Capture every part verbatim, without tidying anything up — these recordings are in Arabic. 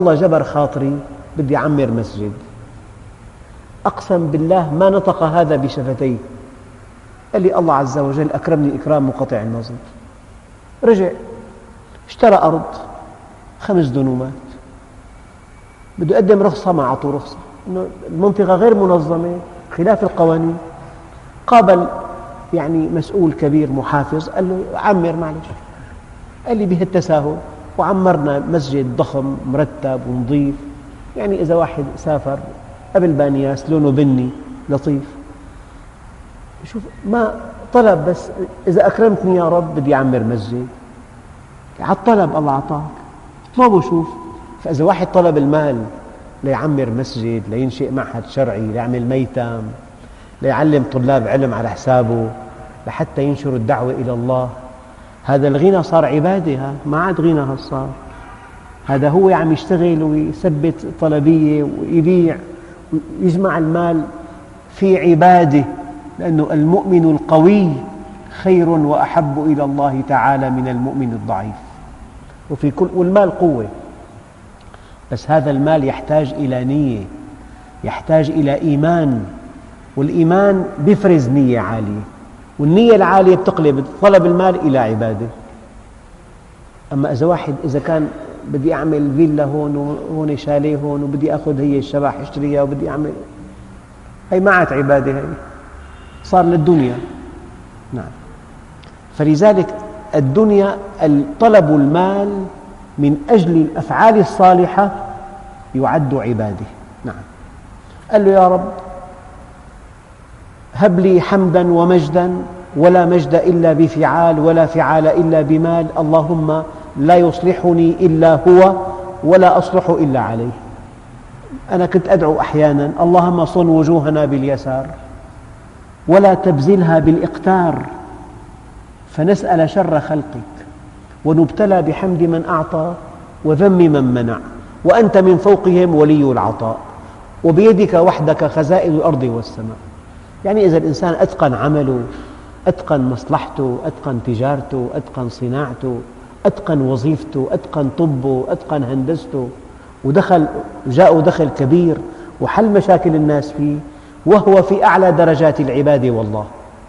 الله جبر خاطري بدي أعمر مسجد. أقسم بالله ما نطق هذا بشفتيه، قال لي الله عز وجل أكرمني إكرام منقطع النظر. رجع اشترى أرض خمس دنومات، بده يقدم رخصة، ما أعطوه رخصة، إنه المنطقة غير منظمة خلاف القوانين. قابل يعني مسؤول كبير محافظ، قال له عمر معلش. قال لي بهالتساهل وعمرنا مسجد ضخم مرتب ونظيف، يعني إذا واحد سافر قبل بانياس لونه بني لطيف. شوف ما طلب، بس إذا أكرمتني يا رب بدي أعمر مسجد، على الطلب الله أعطاك، ما بشوف. فإذا واحد طلب المال ليعمر مسجد، لينشئ معهد شرعي، ليعمل ميتم، ليعلم طلاب علم على حسابه، لحتى ينشر الدعوة إلى الله، هذا الغنى صار عبادة، ما عاد غنى صار. هذا هو عم يشتغل ويثبت طلبية ويبيع ويجمع المال في عبادة، لأنه المؤمن القوي خير وأحب إلى الله تعالى من المؤمن الضعيف. وفي كل والمال قوة، بس هذا المال يحتاج إلى نية، يحتاج إلى إيمان، والإيمان بيفرز نية عالية، والنية العالية بتقلب طلب المال إلى عبادة. أما إذا واحد إذا كان بدي أعمل فيلا هون وهون شاليه هون وبدي أخذ هي الشبح اشتريها وبدي أعمل، هي ما عاد عبادة، هي صار للدنيا. نعم. فلذلك الدنيا طلب المال من أجل الأفعال الصالحة يعد عبادة. نعم. قال له يا رب هب لي حمدا ومجدا، ولا مجد إلا بفعال، ولا فعال إلا بمال، اللهم لا يصلحني إلا هو ولا أصلح إلا عليه. أنا كنت أدعو أحيانا اللهم صن وجوهنا باليسار ولا تبزلها بالإقتار، فنسأل شر خلقك ونبتلى بحمد من أعطى وذم من منع، وأنت من فوقهم ولي العطاء، وبيدك وحدك خزائن الأرض والسماء. يعني إذا الإنسان أتقن عمله، أتقن مصلحته، أتقن تجارته، أتقن صناعته، أتقن وظيفته، أتقن طبه، أتقن هندسته، ودخل جاءه دخل كبير وحل مشاكل الناس فيه، وهو في أعلى درجات العبادة والله،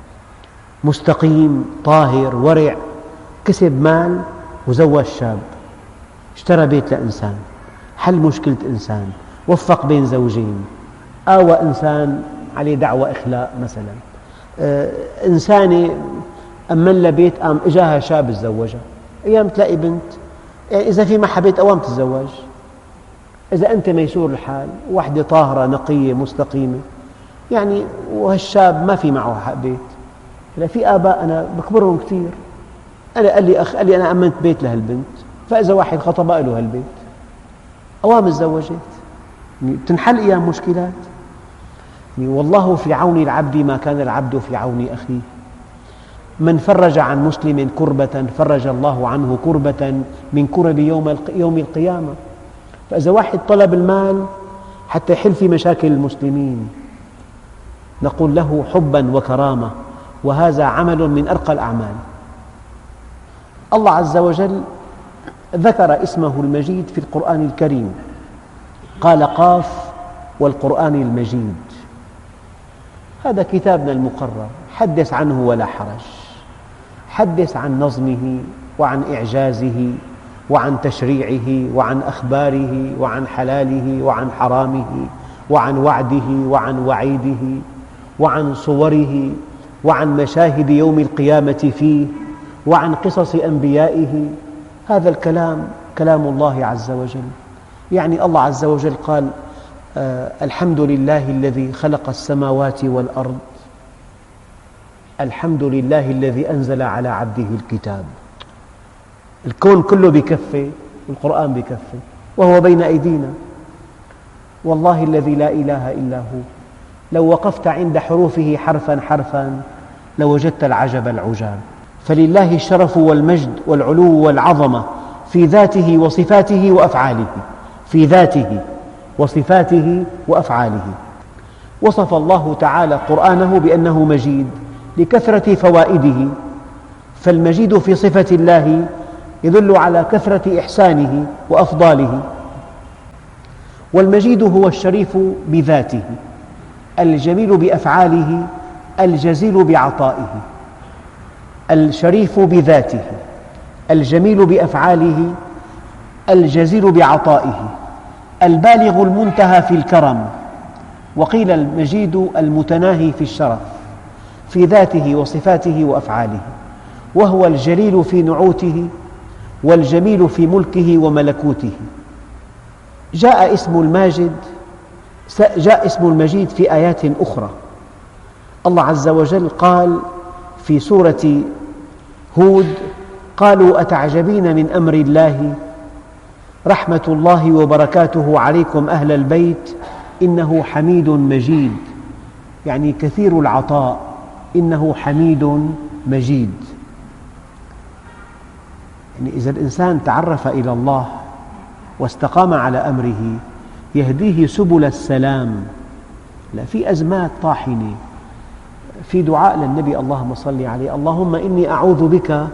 مستقيم طاهر ورع، كسب مال وزوج شاب، اشترى بيت لإنسان، حل مشكلة إنسان، وفق بين زوجين، آوى إنسان عليه دعوة إخلاء مثلا، آه إنسانة أمن لها بيت قام إجاها شاب تزوجها. أيام تلاقي بنت، يعني إذا في معها بيت أوام تتزوج، إذا أنت ميسور الحال واحدة طاهرة نقية مستقيمة، يعني وهالشاب ما في معه بيت. لا، في آباء أنا بكبرهم كثير، أنا قال لي أخ قال لي أنا أمنت بيت لهالبنت، فإذا واحد خطبها له هالبيت أوام تزوجت، تنحل أيام مشكلات. والله في عون العبد ما كان العبد في عون أخيه. من فرج عن مسلم كربة فرج الله عنه كربة من كرب يوم يوم القيامة. فإذا واحد طلب المال حتى يحل في مشاكل المسلمين، نقول له حبا وكرامة، وهذا عمل من أرقى الأعمال. الله عز وجل ذكر اسمه المجيد في القرآن الكريم، قال قاف والقرآن المجيد. هذا كتابنا المقرر، حدث عنه ولا حرج، حدث عن نظمه وعن إعجازه وعن تشريعه وعن أخباره وعن حلاله وعن حرامه وعن وعده وعن وعيده وعن صوره وعن مشاهد يوم القيامة فيه وعن قصص أنبيائه. هذا الكلام كلام الله عز وجل. يعني الله عز وجل قال آه الحمد لله الذي خلق السماوات والأرض، الحمد لله الذي أنزل على عبده الكتاب. الكون كله بكفة والقرآن بكفة وهو بين أيدينا. والله الذي لا إله إلا هو لو وقفت عند حروفه حرفا حرفا لوجدت العجب العجاب. فلله الشرف والمجد والعلو والعظمة في ذاته وصفاته وأفعاله، في ذاته وصفاته وأفعاله. وصف الله تعالى قرآنه بأنه مجيد لكثرة فوائده، فالمجيد في صفة الله يدل على كثرة إحسانه وأفضاله. والمجيد هو الشريف بذاته، الجميل بأفعاله، الجزيل بعطائه. الشريف بذاته، الجميل بأفعاله، الجزيل بعطائه، البالغ المنتهى في الكرم. وقيل المجيد المتناهي في الشرف في ذاته وصفاته وأفعاله، وهو الجليل في نعوته والجميل في ملكه وملكوته. جاء اسم الماجد جاء اسم المجيد في آيات أخرى. الله عز وجل قال في سورة هود: قالوا أتعجبين من أمر الله رحمة الله وبركاته عليكم أهل البيت إنه حميد مجيد، يعني كثير العطاء، إنه حميد مجيد. يعني إذا الإنسان تعرف إلى الله واستقام على أمره يهديه سبل السلام. لا، في أزمات طاحنة، في دعاء للنبي اللهم صل عليه: اللهم إني أعوذ بك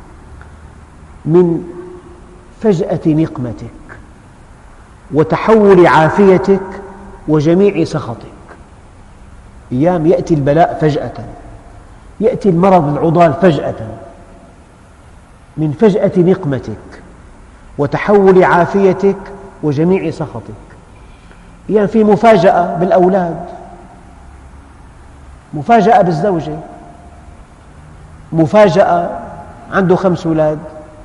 من فجأة نقمتك وتحول عافيتك وجميع سخطك. أيام يأتي البلاء فجأة، يأتي المرض العضال فجأة. من فجأة نقمتك وتحول عافيتك وجميع سخطك. أيام في مفاجأة بالأولاد، مفاجأة بالزوجة، مفاجأة عنده خمس أولاد،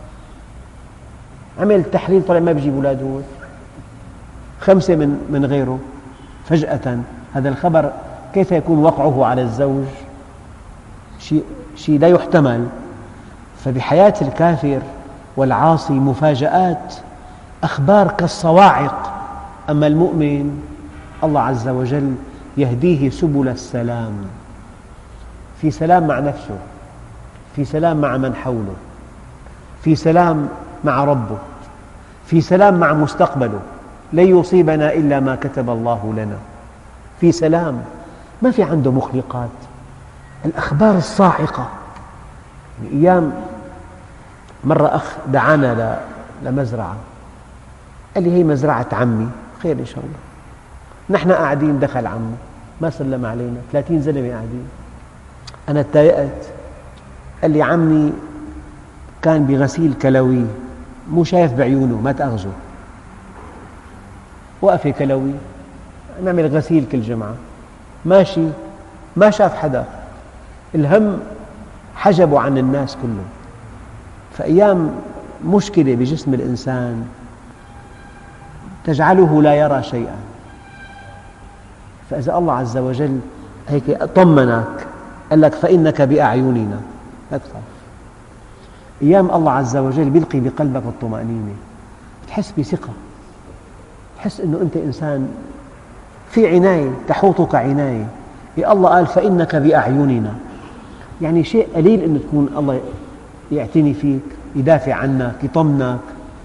عمل تحليل طلع ما بيجيب أولاد، هو خمسة من من غيره فجأة. هذا الخبر كيف يكون وقعه على الزوج؟ شيء شيء لا يحتمل. فبحياة الكافر والعاصي مفاجآت، أخبار كالصواعق. أما المؤمن الله عز وجل يهديه سبل السلام، في سلام مع نفسه، في سلام مع من حوله، في سلام مع ربه، في سلام مع مستقبله. لن يصيبنا إلا ما كتب الله لنا، في سلام، ما في عنده مخلقات. الأخبار الصاعقة. أيام مرة أخ دعانا لمزرعة، قال لي: هي مزرعة عمي. خير إن شاء الله. نحن قاعدين، دخل عمه ما سلم علينا، ثلاثين زلمة قاعدين. أنا اتضايقت. قال لي: عمي كان بغسيل كلوي، مو شايف بعيونه، ما تأخذه، وقفة كلوي، نعمل غسيل كل جمعة، ماشي ما شاف حدا، الهم حجبه عن الناس كلهم. فأيام مشكلة بجسم الإنسان تجعله لا يرى شيئا. فإذا الله عز وجل هيك طمنك، قال لك: فإنك بأعيننا، لا تخاف. أيام الله عز وجل بيلقي بقلبك الطمأنينة، تحس بثقة، تحس أنه أنت إنسان في عناية، تحوطك عناية. يا الله قال: فإنك بأعيننا، يعني شيء قليل أن تكون الله يعتني فيك، يدافع عنك، يطمنك،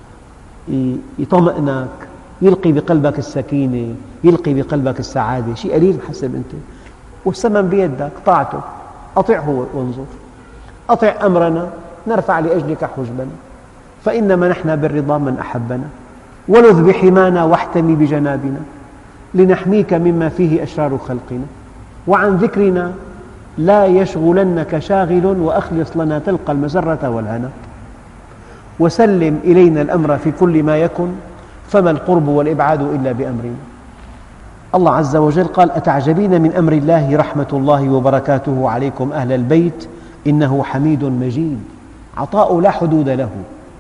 يطمئنك، يلقي بقلبك السكينة، يلقي بقلبك السعادة. شيء قليل حسب أنت، والثمن بيدك، طاعته. أطعه وانظر، أطع أمرنا نرفع لأجلك حجبنا، فإنما نحن بالرضا من أحبنا، ولذ بحمانا واحتمي بجنابنا، لنحميك مما فيه أشرار خلقنا، وعن ذكرنا لا يشغلنك شاغل، وأخلص لنا تلقى المسرة والهنا، وسلم إلينا الأمر في كل ما يكن، فما القرب والإبعاد إلا بأمرنا. الله عز وجل قال: أتعجبين من أمر الله رحمة الله وبركاته عليكم أهل البيت إنه حميد مجيد. عطاء لا حدود له.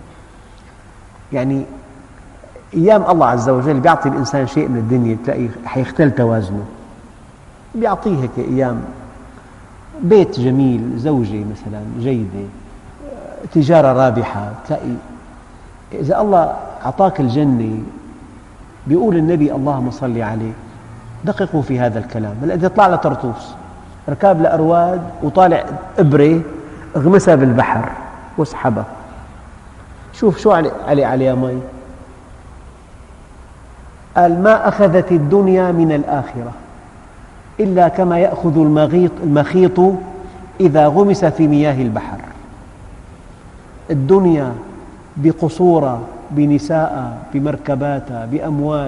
يعني أيام الله عز وجل بيعطي الإنسان شيء من الدنيا تلاقيه حيختل توازنه، بيعطيه هيك أيام بيت جميل، زوجة مثلا جيدة، تجارة رابحة، تلاقي إذا الله أعطاك الجنة، بيقول النبي اللهم صل عليه، دققوا في هذا الكلام. هلا إذا طلع لطرطوس ركاب لأرواد وطالع إبرة اغمسها بالبحر واسحبها، شوف شو علي علي عليها مي. قال: ما أخذت الدنيا من الآخرة إلا كما يأخذ المغيط المخيط إذا غمس في مياه البحر. الدنيا بقصورها، بنسائها، بمركباتها، بأموالها،